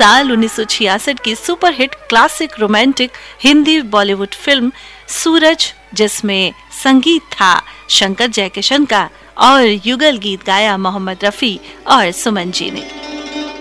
साल 1966 की superhit classic romantic Hindi Bollywood film सूरज, जिसमें संगीत था शंकर जयकिशन का और युगल गीत गाया मोहम्मद रफी और सुमन जी ने।